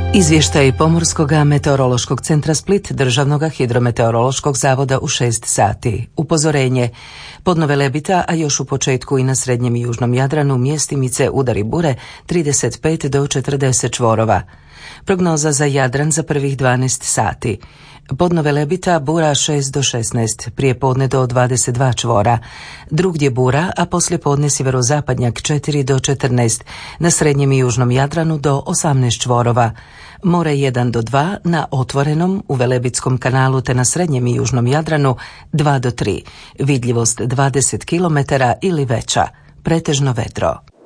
Izvještaj Pomorskog meteorološkog centra Split, Državnog hidrometeorološkog zavoda u 6 sati. Upozorenje. Podno Velebita, a još u početku i na srednjem i južnom Jadranu mjestimice udari bure 35 do 40 čvorova. Prognoza za Jadran za prvih 12 sati. Podno Velebita bura 6 do 16, prije podne do 22 čvora. Drugdje bura, a poslije podne sjeverozapadnjak 4 do 14, na srednjem i južnom Jadranu do 18 čvorova. More 1 do 2, na otvorenom, u Velebitskom kanalu te na srednjem i južnom Jadranu 2 do 3. Vidljivost 20 km ili veća. Pretežno vedro.